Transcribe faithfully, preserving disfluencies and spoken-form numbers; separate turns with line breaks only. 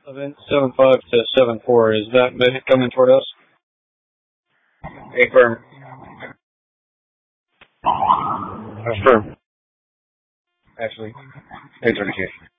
Seven seven five to seven four. Is that coming toward us?
Affirm.
Affirm.
Actually, eight thirty-two.